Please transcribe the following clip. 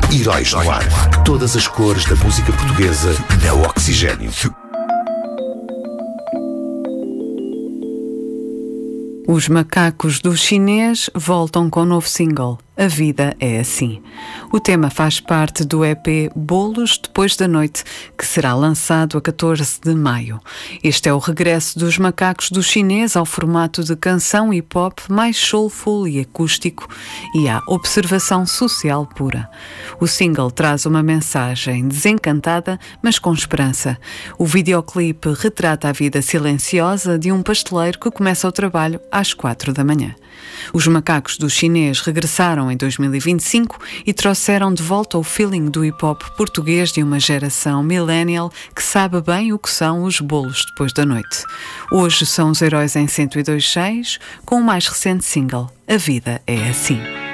Heróis no Ar. Todas as cores da música portuguesa na Oxigénio. Os Macacos do Chinês voltam com um novo single, A Vida é Assim. O tema faz parte do EP Bolos Depois da Noite, que será lançado a 14 de maio. Este é o regresso dos Macacos do Chinês ao formato de canção hip-hop mais soulful e acústico e à observação social pura. O single traz uma mensagem desencantada, mas com esperança. O videoclipe retrata a vida silenciosa de um pasteleiro que começa o trabalho às 4 da manhã. Os Macacos do Chinês regressaram em 2025 e trouxeram de volta o feeling do hip-hop português de uma geração millennial que sabe bem o que são os bolos depois da noite. Hoje são os heróis em 102.6 com o mais recente single, A Vida é Assim.